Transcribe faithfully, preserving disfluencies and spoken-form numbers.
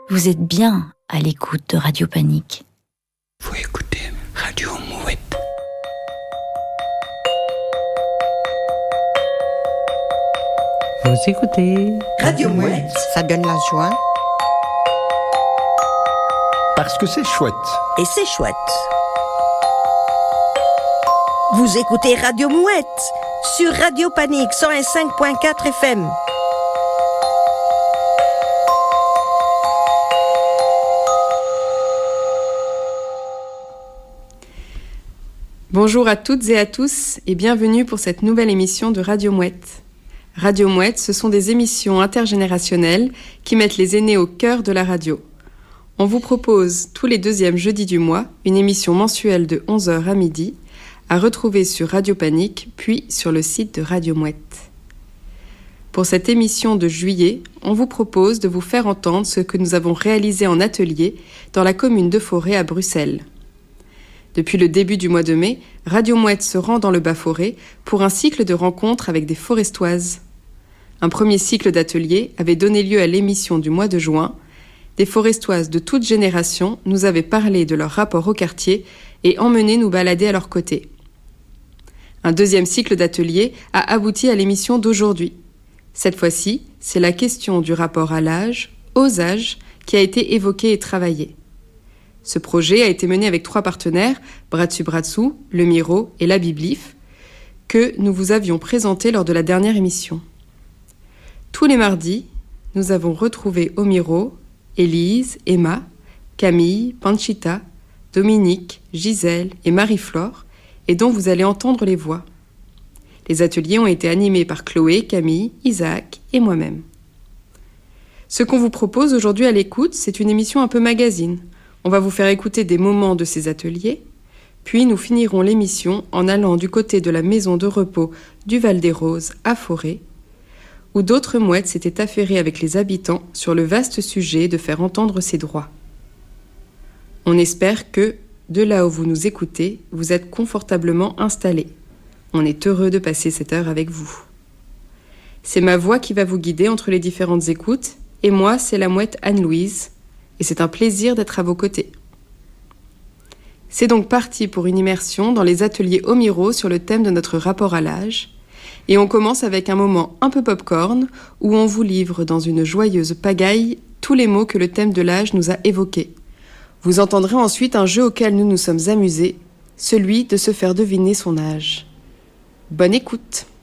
Vous êtes bien à l'écoute de Radio Panique. Vous écoutez Radio Mouette. Vous écoutez Radio Mouette. Ça donne la joie. Parce que c'est chouette. Et c'est chouette. Vous écoutez Radio Mouette sur Radio Panique cent cinq virgule quatre F M. Bonjour à toutes et à tous et bienvenue pour cette nouvelle émission de Radio Mouette. Radio Mouette, ce sont des émissions intergénérationnelles qui mettent les aînés au cœur de la radio. On vous propose tous les deuxièmes jeudis du mois une émission mensuelle de onze heures à midi à retrouver sur Radio Panique puis sur le site de Radio Mouette. Pour cette émission de juillet, on vous propose de vous faire entendre ce que nous avons réalisé en atelier dans la commune de Forêt à Bruxelles. Depuis le début du mois de mai, Radio Mouette se rend dans le Bas-Forêt pour un cycle de rencontres avec des forestoises. Un premier cycle d'ateliers avait donné lieu à l'émission du mois de juin. Des forestoises de toute génération nous avaient parlé de leur rapport au quartier et emmené nous balader à leur côté. Un deuxième cycle d'ateliers a abouti à l'émission d'aujourd'hui. Cette fois-ci, c'est la question du rapport à l'âge, aux âges, qui a été évoquée et travaillée. Ce projet a été mené avec trois partenaires, Bratsu Bratsu, Le Miro et la Biblif, que nous vous avions présenté lors de la dernière émission. Tous les mardis, nous avons retrouvé au Miro, Élise, Emma, Camille, Panchita, Dominique, Gisèle et Marie-Flore, et dont vous allez entendre les voix. Les ateliers ont été animés par Chloé, Camille, Isaac et moi-même. Ce qu'on vous propose aujourd'hui à l'écoute, c'est une émission un peu magazine. On va vous faire écouter des moments de ces ateliers, puis nous finirons l'émission en allant du côté de la maison de repos du Val-des-Roses à Forêt, où d'autres mouettes s'étaient affairées avec les habitants sur le vaste sujet de faire entendre ses droits. On espère que, de là où vous nous écoutez, vous êtes confortablement installés. On est heureux de passer cette heure avec vous. C'est ma voix qui va vous guider entre les différentes écoutes, et moi, c'est la mouette Anne-Louise, et c'est un plaisir d'être à vos côtés. C'est donc parti pour une immersion dans les ateliers au Miro sur le thème de notre rapport à l'âge, et on commence avec un moment un peu popcorn où on vous livre dans une joyeuse pagaille tous les mots que le thème de l'âge nous a évoqués. Vous entendrez ensuite un jeu auquel nous nous sommes amusés, celui de se faire deviner son âge. Bonne écoute!